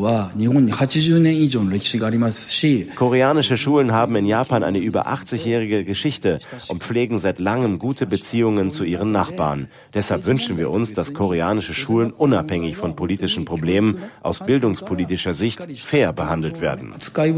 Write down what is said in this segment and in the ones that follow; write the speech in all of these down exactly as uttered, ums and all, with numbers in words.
Koreanische Schulen haben in Japan eine über achtzigjährige Geschichte und pflegen seit langem gute Beziehungen zu ihren Nachbarn. Deshalb wünschen wir uns, dass koreanische Schulen unabhängig von politischen Problemen aus bildungspolitischer Sicht fair behandelt werden.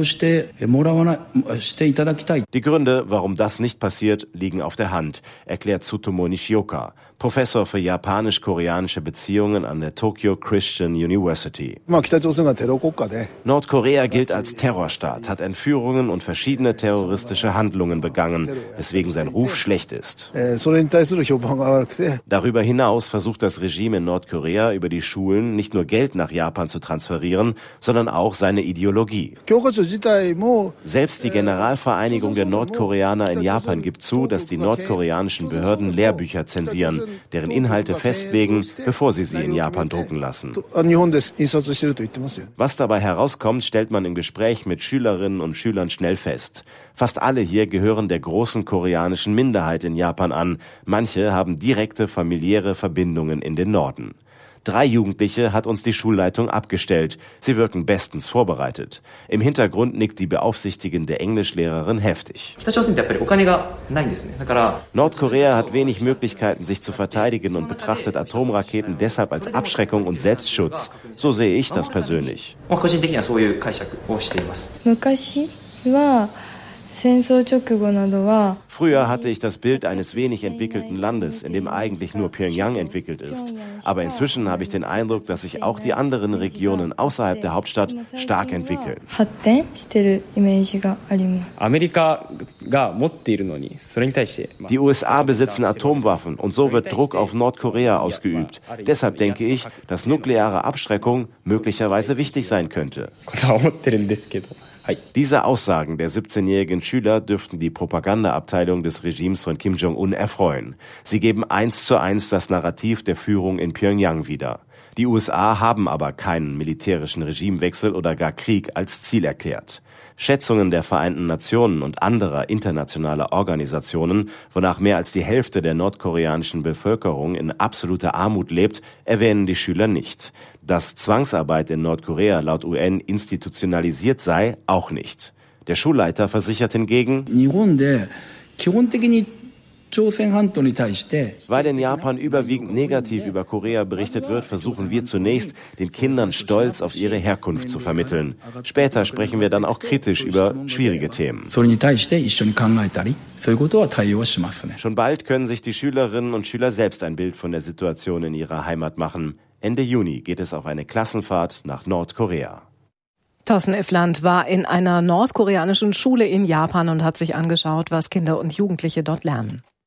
Die Gründe, warum das nicht passiert, liegen auf der Hand, erklärt Tsutomu Nishioka, Professor für japanisch-koreanische Beziehungen an der Tokyo Christian University. Nordkorea gilt als Terrorstaat, hat Entführungen und verschiedene terroristische Handlungen begangen, weswegen sein Ruf schlecht ist. Darüber hinaus versucht das Regime in Nordkorea über die Schulen nicht nur Geld nach Japan zu transferieren, sondern auch seine Ideologie. Selbst die Generalvereinigung der Nordkoreaner in Japan gibt zu, dass die nordkoreanischen Behörden Lehrbücher zensieren, deren Inhalte festlegen, bevor sie sie in Japan drucken lassen. Was dabei herauskommt, stellt man im Gespräch mit Schülerinnen und Schülern schnell fest. Fast alle hier gehören der großen koreanischen Minderheit in Japan an. Manche haben direkte familiäre Verbindungen in den Norden. Drei Jugendliche hat uns die Schulleitung abgestellt. Sie wirken bestens vorbereitet. Im Hintergrund nickt die beaufsichtigende Englischlehrerin heftig. Nordkorea hat wenig Möglichkeiten, sich zu verteidigen und betrachtet Atomraketen deshalb als Abschreckung und Selbstschutz. So sehe ich das persönlich. Früher hatte ich das Bild eines wenig entwickelten Landes, in dem eigentlich nur Pyongyang entwickelt ist. Aber inzwischen habe ich den Eindruck, dass sich auch die anderen Regionen außerhalb der Hauptstadt stark entwickeln. Die U S A besitzen Atomwaffen und so wird Druck auf Nordkorea ausgeübt. Deshalb denke ich, dass nukleare Abschreckung möglicherweise wichtig sein könnte. Diese Aussagen der siebzehnjährigen Schüler dürften die Propagandaabteilung des Regimes von Kim Jong-un erfreuen. Sie geben eins zu eins das Narrativ der Führung in Pyongyang wieder. Die U S A haben aber keinen militärischen Regimewechsel oder gar Krieg als Ziel erklärt. Schätzungen der Vereinten Nationen und anderer internationaler Organisationen, wonach mehr als die Hälfte der nordkoreanischen Bevölkerung in absoluter Armut lebt, erwähnen die Schüler nicht. Dass Zwangsarbeit in Nordkorea laut U N institutionalisiert sei, auch nicht. Der Schulleiter versichert hingegen, weil in Japan überwiegend negativ über Korea berichtet wird, versuchen wir zunächst, den Kindern Stolz auf ihre Herkunft zu vermitteln. Später sprechen wir dann auch kritisch über schwierige Themen. Schon bald können sich die Schülerinnen und Schüler selbst ein Bild von der Situation in ihrer Heimat machen. Ende Juni geht es auf eine Klassenfahrt nach Nordkorea. Thorsten Iffland war in einer nordkoreanischen Schule in Japan und hat sich angeschaut, was Kinder und Jugendliche dort lernen.